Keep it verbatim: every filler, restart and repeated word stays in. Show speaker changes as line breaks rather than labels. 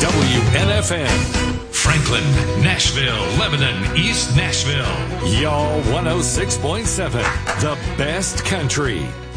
W N F M. Franklin, Nashville, Lebanon, East Nashville. Y'all one oh six point seven, the best country.